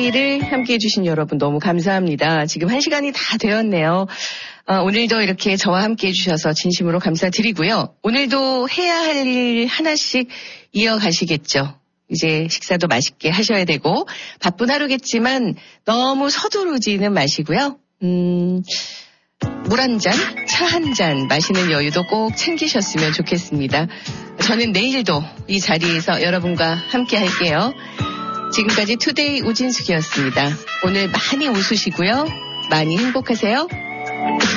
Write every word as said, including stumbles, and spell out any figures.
이야기를 함께 해주신 여러분 너무 감사합니다. 지금 한 시간이 다 되었네요. 어, 오늘도 이렇게 저와 함께 해주셔서 진심으로 감사드리고요. 오늘도 해야 할 일 하나씩 이어가시겠죠. 이제 식사도 맛있게 하셔야 되고 바쁜 하루겠지만 너무 서두르지는 마시고요. 음, 물 한 잔, 차 한 잔 마시는 여유도 꼭 챙기셨으면 좋겠습니다. 저는 내일도 이 자리에서 여러분과 함께 할게요. 지금까지 투데이 오진숙이었습니다. 오늘 많이 웃으시고요. 많이 행복하세요.